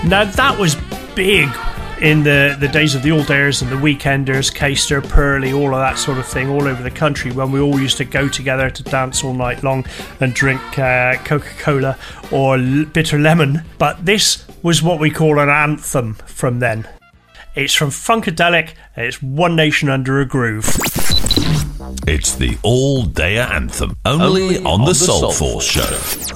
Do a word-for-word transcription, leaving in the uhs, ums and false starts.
Now, that was big in the, the days of the All Dayers and the Weekenders, Caister, Pearly, all of that sort of thing, all over the country, when we all used to go together to dance all night long and drink uh, Coca-Cola or l- bitter lemon. But this was what we call an anthem from then. It's from Funkadelic, and it's One Nation Under a Groove. It's the All Dayer Anthem, only, only on, on the Soul Force Show.